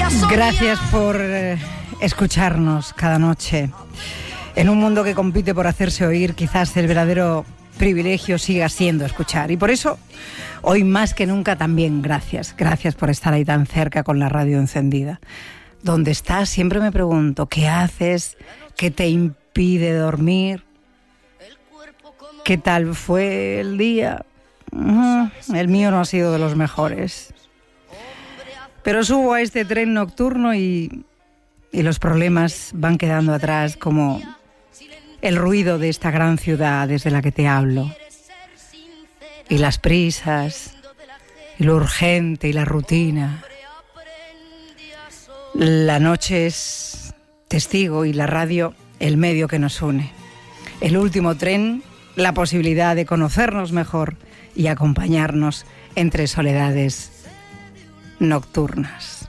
Gracias por escucharnos cada noche. En un mundo que compite por hacerse oír, quizás el verdadero privilegio siga siendo escuchar. Y por eso, hoy más que nunca también gracias. Gracias por estar ahí tan cerca con la radio encendida. ¿Dónde estás? Siempre me pregunto, ¿qué haces? ¿Qué te impide dormir? ¿Qué tal fue el día? El mío no ha sido de los mejores. Pero subo a este tren nocturno y los problemas van quedando atrás, como el ruido de esta gran ciudad desde la que te hablo. Y las prisas, y lo urgente y la rutina. La noche es testigo y la radio el medio que nos une. El último tren, la posibilidad de conocernos mejor y acompañarnos entre soledades nocturnas.